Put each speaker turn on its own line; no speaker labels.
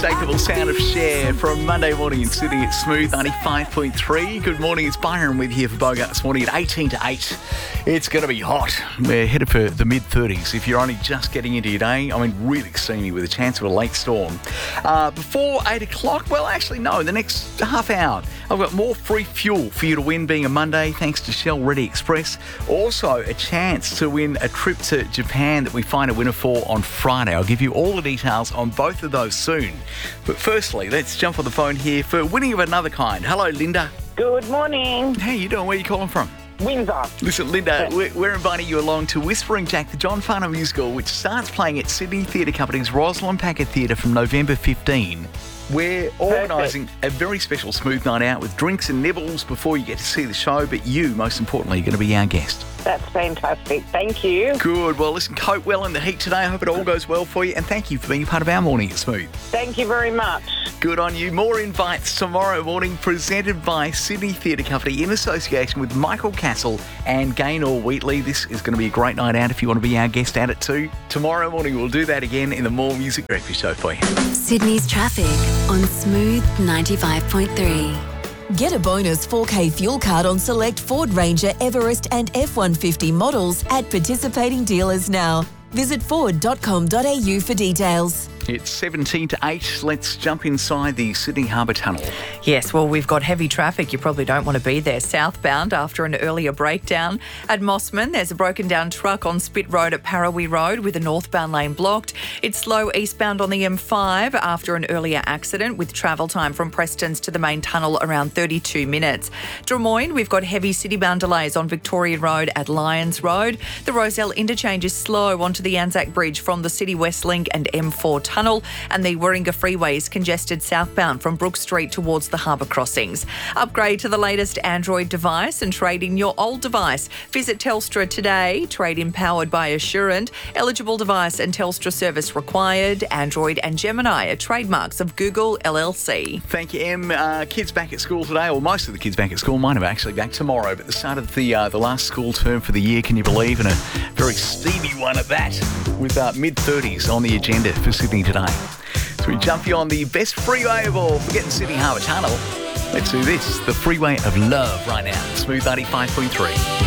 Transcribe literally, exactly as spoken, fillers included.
Unmistakable sound of Cher from Monday morning in Sydney at Smooth ninety-five point three. Good morning, it's Byron with you here for Bogart this morning at eighteen to eight. It's going to be hot. We're headed for the mid thirties if you're only just getting into your day. I mean, really steamy with a chance of a late storm. Uh, before eight o'clock, well, actually, no, the next half hour, I've got more free fuel for you to win being a Monday thanks to Shell Ready Express. Also, a chance to win a trip to Japan that we find a winner for on Friday. I'll give you all the details on both of those soon. But firstly, let's jump on the phone here for winning of another kind. Hello, Linda.
Good morning.
How you doing? Where are you calling from?
Windsor.
Listen, Linda, we're, we're inviting you along to Whispering Jack, the John Farnham musical, which starts playing at Sydney Theatre Company's Rosalind Packet Theatre from November fifteenth. We're organising a very special Smooth night out with drinks and nibbles before you get to see the show, but you, most importantly, are going to be our guest.
That's fantastic. Thank you.
Good. Well, listen, cope well in the heat today. I hope it all goes well for you, and thank you for being part of our morning at Smooth.
Thank you very much.
Good on you. More invites tomorrow morning presented by Sydney Theatre Company in association with Michael Castle and Gaynor Wheatley. This is going to be a great night out if you want to be our guest at it too. Tomorrow morning we'll do that again in the More Music Breakfast Show for you.
Sydney's traffic on Smooth ninety-five point three.
Get a bonus four K fuel card on select Ford Ranger, Everest and F one fifty models at participating dealers now. Visit ford dot com dot a u for details.
It's seventeen to eight. Let's jump inside the Sydney Harbour Tunnel.
Yes, well, we've got heavy traffic. You probably don't want to be there. Southbound after an earlier breakdown. At Mossman, there's a broken down truck on Spit Road at Parawee Road with a northbound lane blocked. It's slow eastbound on the M five after an earlier accident with travel time from Preston's to the main tunnel around thirty-two minutes. Drummoyne, we've got heavy citybound delays on Victoria Road at Lyons Road. The Rozelle interchange is slow onto the Anzac Bridge from the City West Link and M four tunnel, and the Warringah Freeway is congested southbound from Brook Street towards the harbour crossings. Upgrade to the latest Android device and trade in your old device. Visit Telstra today. Trade in powered by Assurant. Eligible device and Telstra service required. Android and Gemini are trademarks of Google L L C.
Thank you, Em. Uh, kids back at school today, or most of the kids back at school. Mine are actually back tomorrow, but the start of the uh, the last school term for the year, can you believe? And a very steamy one at that, with uh, mid thirties on the agenda for Sydney today. So we jump you on the best freeway of all, forgetting Sydney Harbour Tunnel. Let's do this, the freeway of love right now. Smooth ninety-five point three.